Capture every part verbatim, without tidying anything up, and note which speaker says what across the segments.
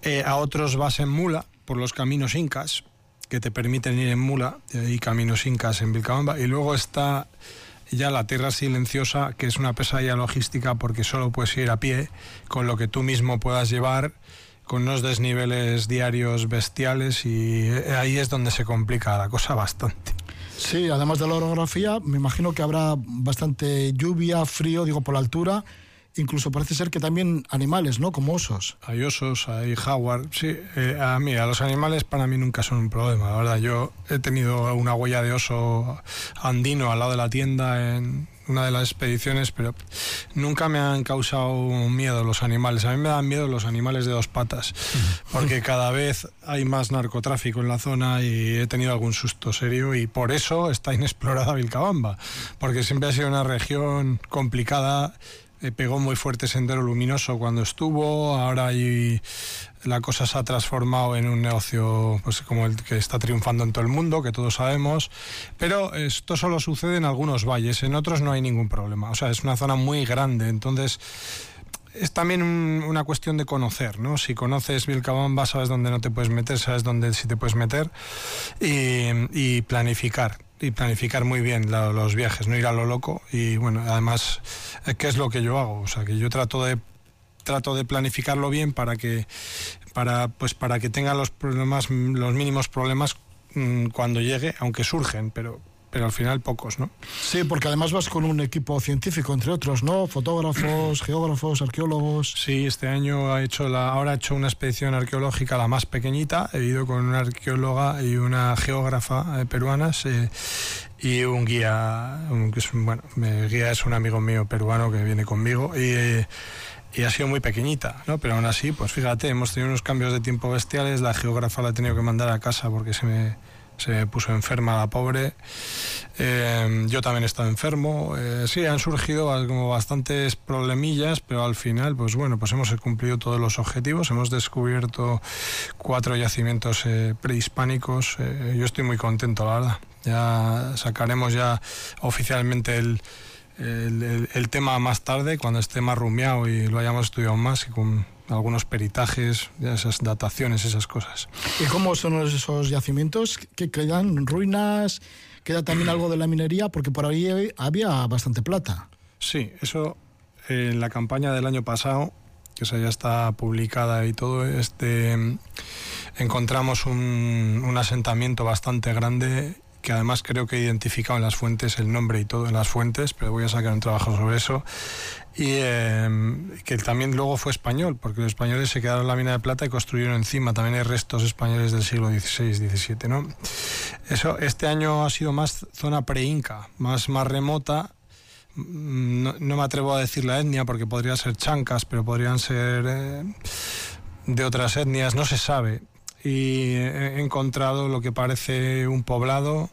Speaker 1: Eh, a otros vas en mula por los caminos incas, que te permiten ir en mula, y caminos incas en Vilcabamba, y luego está ya la tierra silenciosa, que es una pesadilla logística porque solo puedes ir a pie, con lo que tú mismo puedas llevar, con unos desniveles diarios bestiales, y ahí es donde se complica la cosa bastante.
Speaker 2: Sí, además de la orografía, me imagino que habrá bastante lluvia, frío, digo, por la altura. Incluso parece ser que también animales, ¿no? Como osos.
Speaker 1: Hay osos, hay jaguar. Sí, eh, a mí, a los animales para mí nunca son un problema. La verdad, yo he tenido una huella de oso andino al lado de la tienda en una de las expediciones, pero nunca me han causado miedo los animales. A mí me dan miedo los animales de dos patas, porque cada vez hay más narcotráfico en la zona y he tenido algún susto serio, y por eso está inexplorada Vilcabamba, porque siempre ha sido una región complicada. Eh, pegó muy fuerte Sendero Luminoso cuando estuvo, ahora hay, la cosa se ha transformado en un negocio pues como el que está triunfando en todo el mundo, que todos sabemos, pero esto solo sucede en algunos valles, en otros no hay ningún problema. O sea, es una zona muy grande, entonces es también un, una cuestión de conocer, ¿no? Si conoces Vilcabamba, sabes dónde no te puedes meter, sabes dónde sí te puedes meter, y, y planificar. Y planificar muy bien la, los viajes, no ir a lo loco. Y bueno, además, ¿qué es lo que yo hago? O sea, que yo trato de trato de planificarlo bien para que para pues para que tenga los problemas, los mínimos problemas mmm, cuando llegue, aunque surgen, pero pero al final pocos, ¿no?
Speaker 2: Sí, porque además vas con un equipo científico, entre otros, ¿no? Fotógrafos, geógrafos, arqueólogos.
Speaker 1: Sí, este año ha hecho la, ahora ha hecho una expedición arqueológica, la más pequeñita. He ido con una arqueóloga y una geógrafa eh, peruanas eh, y un guía, un, que es, bueno, mi guía es un amigo mío peruano que viene conmigo, y eh, y ha sido muy pequeñita, ¿no? Pero aún así, pues fíjate, hemos tenido unos cambios de tiempo bestiales. La geógrafa la he tenido que mandar a casa porque se me se me puso enferma la pobre. Eh, yo también he estado enfermo. Eh, sí, han surgido como bastantes problemillas, pero al final, pues bueno, pues hemos cumplido todos los objetivos. Hemos descubierto cuatro yacimientos eh, prehispánicos. Eh, yo estoy muy contento, la verdad. Ya sacaremos ya oficialmente el, el, el, el tema más tarde, cuando esté más rumiado y lo hayamos estudiado más, y con algunos peritajes, esas dataciones, esas cosas.
Speaker 2: ¿Y cómo son esos yacimientos? ¿Que quedan ruinas? ¿Queda también algo de la minería? Porque por ahí había bastante plata.
Speaker 1: Sí, eso eh, en la campaña del año pasado, que esa ya está publicada y todo, este, encontramos un, un asentamiento bastante grande, que además creo que he identificado en las fuentes el nombre y todo en las fuentes, pero voy a sacar un trabajo sobre eso. Y eh, que también luego fue español, porque los españoles se quedaron en la mina de plata y construyeron encima. También hay restos españoles del siglo dieciséis, diecisiete, ¿no? Eso, este año ha sido más zona pre-inca, más, más remota. No, no me atrevo a decir la etnia, porque podría ser chancas, pero podrían ser eh, de otras etnias, no se sabe. Y he encontrado lo que parece un poblado,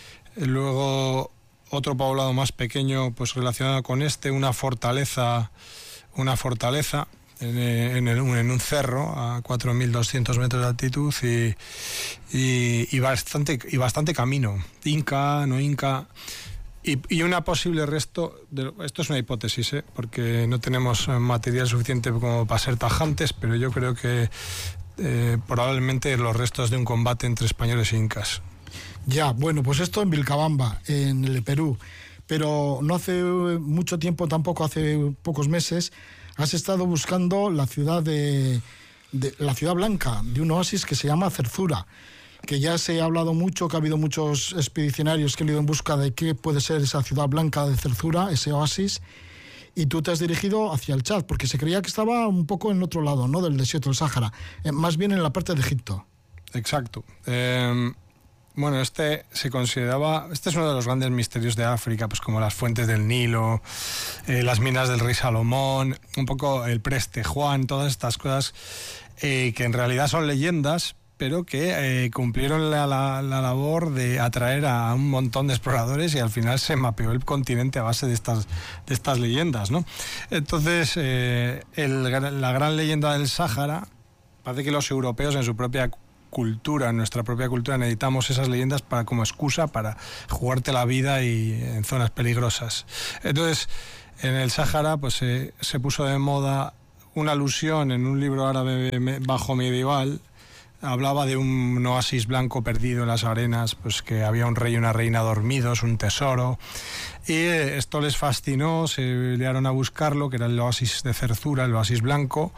Speaker 1: luego otro poblado más pequeño, pues relacionado con este, una fortaleza, una fortaleza en, en, el, en un cerro a cuatro mil doscientos metros de altitud, y, y, y, bastante, y bastante camino, inca, no inca, y, y una posible resto, de, esto es una hipótesis, ¿eh? Porque no tenemos material suficiente como para ser tajantes, pero yo creo que eh, probablemente los restos de un combate entre españoles e incas.
Speaker 2: Ya, bueno, pues esto en Vilcabamba, en el Perú, pero no hace mucho tiempo, tampoco hace pocos meses, has estado buscando la ciudad de, de la ciudad blanca, de un oasis que se llama Zerzura, que ya se ha hablado mucho, que ha habido muchos expedicionarios que han ido en busca de qué puede ser esa ciudad blanca de Zerzura, ese oasis, y tú te has dirigido hacia el Chad, porque se creía que estaba un poco en otro lado, ¿no?, del desierto del Sáhara, eh, más bien en la parte de Egipto.
Speaker 1: Exacto. Eh... Bueno, este se consideraba, este es uno de los grandes misterios de África, pues como las fuentes del Nilo, eh, las minas del rey Salomón, un poco el Preste Juan, todas estas cosas eh, que en realidad son leyendas, pero que eh, cumplieron la, la, la labor de atraer a un montón de exploradores, y al final se mapeó el continente a base de estas, de estas leyendas, ¿no? Entonces, eh, el, la gran leyenda del Sáhara, parece que los europeos en su propia cultura, en nuestra propia cultura, necesitamos esas leyendas para como excusa para jugarte la vida y en zonas peligrosas. Entonces, en el Sáhara pues eh, se puso de moda una alusión en un libro árabe bajo medieval. Hablaba de un oasis blanco perdido en las arenas, pues que había un rey y una reina dormidos, un tesoro. Y esto les fascinó, se liaron a buscarlo, que era el oasis de Zerzura, el oasis blanco.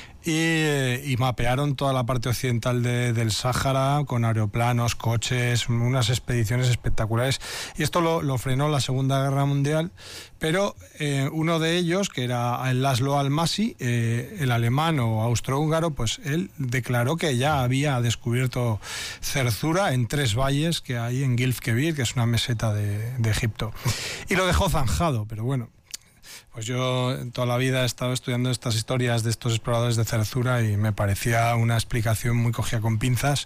Speaker 1: Y, y mapearon toda la parte occidental de, del Sáhara con aeroplanos, coches, unas expediciones espectaculares. Y esto lo, lo frenó la Segunda Guerra Mundial, pero eh, uno de ellos, que era el Laszlo Almasi, eh, el alemán o austrohúngaro, pues él declaró que ya había descubierto Zerzura en tres valles que hay en Gilf Kebir, que es una meseta de, de Egipto. Y lo dejó zanjado, pero bueno. Pues yo toda la vida he estado estudiando estas historias de estos exploradores de Zerzura y me parecía una explicación muy cogida con pinzas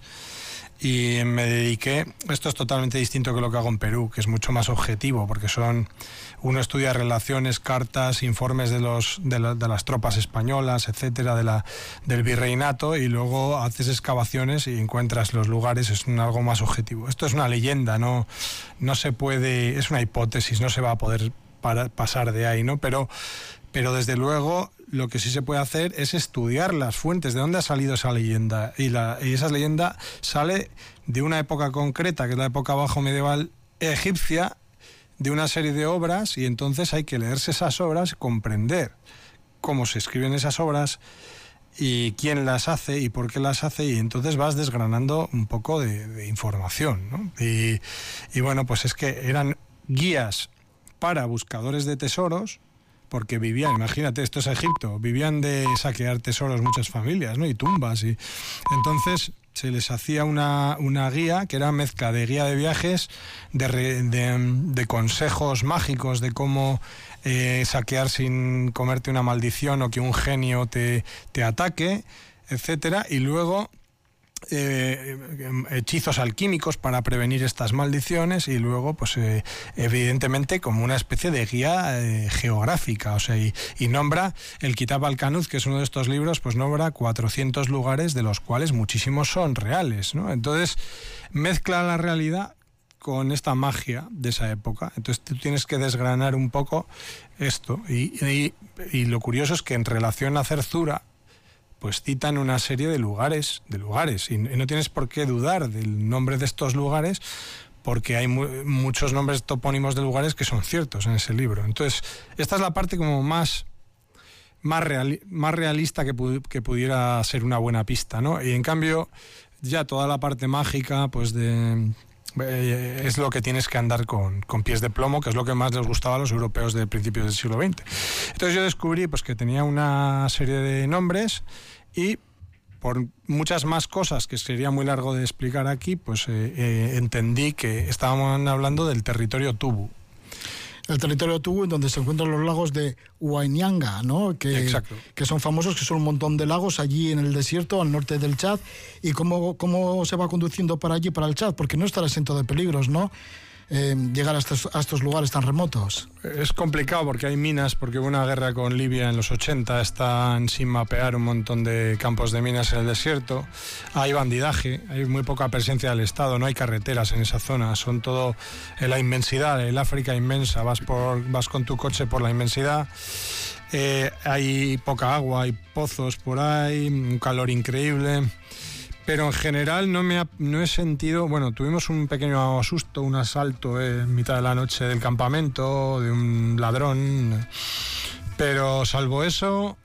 Speaker 1: y me dediqué, esto es totalmente distinto que lo que hago en Perú, que es mucho más objetivo, porque son, uno estudia relaciones, cartas, informes de los de, la, de las tropas españolas, etcétera, de la, del virreinato, y luego haces excavaciones y encuentras los lugares, es un, algo más objetivo. Esto es una leyenda, no, no se puede, es una hipótesis, no se va a poder para pasar de ahí, ¿no? Pero, pero desde luego lo que sí se puede hacer es estudiar las fuentes, de dónde ha salido esa leyenda. Y, la, y esa leyenda sale de una época concreta, que es la época bajo medieval egipcia, de una serie de obras, y entonces hay que leerse esas obras, comprender cómo se escriben esas obras y quién las hace y por qué las hace, y entonces vas desgranando un poco de, de información, ¿no? Y, y bueno, pues es que eran guías para buscadores de tesoros, porque vivían, imagínate, esto es Egipto, vivían de saquear tesoros muchas familias, ¿no? Y tumbas, y entonces se les hacía una, una guía que era mezcla de guía de viajes, de, re, de, de consejos mágicos de cómo eh, saquear sin comerte una maldición o que un genio te, te ataque, etcétera, y luego Eh, hechizos alquímicos para prevenir estas maldiciones, y luego pues eh, evidentemente como una especie de guía eh, geográfica, o sea, y, y nombra el Kitab al-Kanuz, que es uno de estos libros, pues nombra cuatrocientos lugares, de los cuales muchísimos son reales, ¿no? Entonces mezcla la realidad con esta magia de esa época. Entonces tú tienes que desgranar un poco esto, y, y, y lo curioso es que en relación a Zerzura pues citan una serie de lugares, de lugares, y no tienes por qué dudar del nombre de estos lugares, porque hay mu muchos nombres topónimos de lugares que son ciertos en ese libro. Entonces, esta es la parte como más, más, real, más realista que, pu que pudiera ser una buena pista, ¿no? Y en cambio, ya toda la parte mágica, pues de... Eh, es lo que tienes que andar con, con pies de plomo, que es lo que más les gustaba a los europeos de principios del siglo veinte. Entonces yo descubrí pues que tenía una serie de nombres, y por muchas más cosas que sería muy largo de explicar aquí, pues eh, eh, entendí que estábamos hablando del territorio Tubu.
Speaker 2: El territorio Tubu, en donde se encuentran los lagos de Huaynianga, ¿no? Que, que son famosos, que son un montón de lagos allí en el desierto, al norte del Chad. ¿Y cómo, cómo se va conduciendo para allí, para el Chad? Porque no estará exento de peligros, ¿no? Eh, llegar a estos, a estos lugares tan remotos.
Speaker 1: Es complicado porque hay minas, porque hubo una guerra con Libia en los ochenta, están sin mapear un montón de campos de minas en el desierto, hay bandidaje, hay muy poca presencia del Estado, no hay carreteras en esa zona, son todo en la inmensidad, el África inmensa, vas, por, vas con tu coche por la inmensidad, eh, hay poca agua, hay pozos por ahí, un calor increíble. Pero en general no me ha, no he sentido... Bueno, tuvimos un pequeño susto, un asalto en mitad de la noche del campamento de un ladrón, pero salvo eso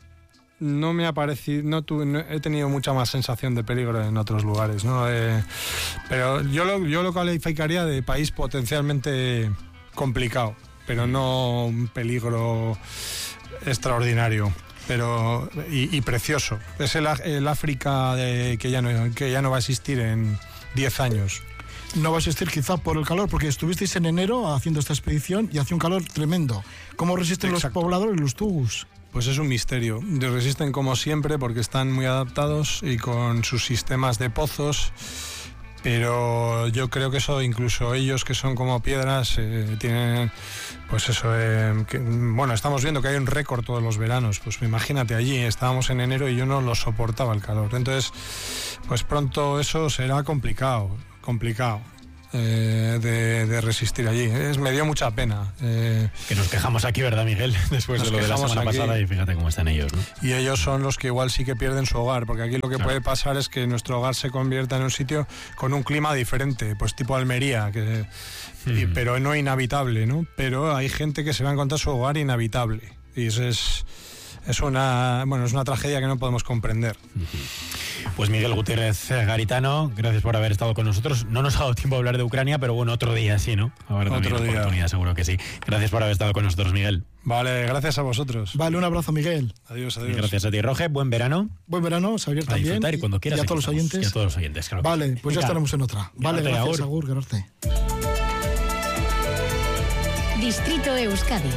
Speaker 1: no me ha parecido... No, tuve, no he tenido mucha más sensación de peligro en otros lugares, ¿no? Eh, pero yo lo, yo lo calificaría de país potencialmente complicado, pero no un peligro extraordinario. Pero y, y precioso. Es el, el África de, que, ya no, que ya no va a existir en diez años.
Speaker 2: No va a existir quizá por el calor, porque estuvisteis en enero haciendo esta expedición y hacía un calor tremendo. ¿Cómo resisten Exacto. los pobladores, los tubus?
Speaker 1: Pues es un misterio. Resisten como siempre porque están muy adaptados y con sus sistemas de pozos. Pero yo creo que eso, incluso ellos que son como piedras, eh, tienen, pues eso, eh, que, bueno, estamos viendo que hay un récord todos los veranos, pues imagínate allí, estábamos en enero y yo no lo soportaba el calor, entonces, pues pronto eso será complicado, complicado. eh, de, de resistir allí. Es, me dio mucha pena. Eh,
Speaker 3: que nos quejamos aquí, ¿verdad, Miguel? Después de lo de la semana aquí, pasada, y fíjate cómo están ellos, ¿no?
Speaker 1: Y ellos son los que igual sí que pierden su hogar, porque aquí lo que claro. puede pasar es que nuestro hogar se convierta en un sitio con un clima diferente, pues tipo Almería, que, mm. y, pero no inhabitable, ¿no? Pero hay gente que se va a encontrar su hogar inhabitable. Y eso es... Es una, bueno, es una tragedia que no podemos comprender.
Speaker 3: Pues Miguel Gutiérrez Garitano, gracias por haber estado con nosotros. No nos ha dado tiempo a hablar de Ucrania, pero bueno, otro día sí, ¿no? Habrá
Speaker 1: otro día.
Speaker 3: Oportunidad, seguro que sí. Gracias por haber estado con nosotros, Miguel.
Speaker 1: Vale, gracias a vosotros.
Speaker 2: Vale, un abrazo, Miguel.
Speaker 1: Adiós, adiós.
Speaker 3: Y gracias a ti, Roge. Buen verano.
Speaker 2: Buen verano, Xavier también.
Speaker 3: A disfrutar y cuando quieras.
Speaker 2: Y a todos los oyentes.
Speaker 3: Y a todos los oyentes, claro.
Speaker 2: Vale, pues Venga. Ya estaremos en otra. Vale, gracias, Agur, Agur Gerarte.
Speaker 4: Distrito Euskadi.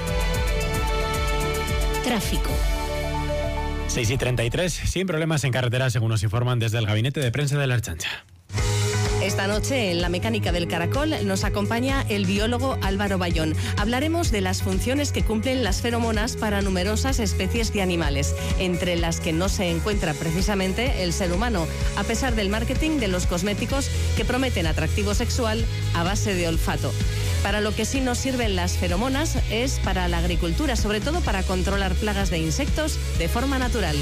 Speaker 4: Tráfico.
Speaker 3: seis y treinta y tres, sin problemas en carretera, según nos informan desde el Gabinete de Prensa de la Ertzaintza.
Speaker 5: Esta noche en La Mecánica del Caracol nos acompaña el biólogo Álvaro Bayón. Hablaremos de las funciones que cumplen las feromonas para numerosas especies de animales, entre las que no se encuentra precisamente el ser humano, a pesar del marketing de los cosméticos que prometen atractivo sexual a base de olfato. Para lo que sí nos sirven las feromonas es para la agricultura, sobre todo para controlar plagas de insectos de forma natural.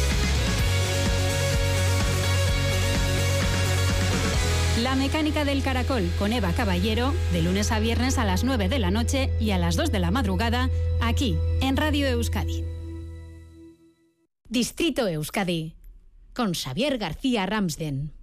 Speaker 4: La Mecánica del Caracol con Eva Caballero, de lunes a viernes a las nueve de la noche y a las dos de la madrugada, aquí en Radio Euskadi. Distrito Euskadi, con Xavier García Ramsden.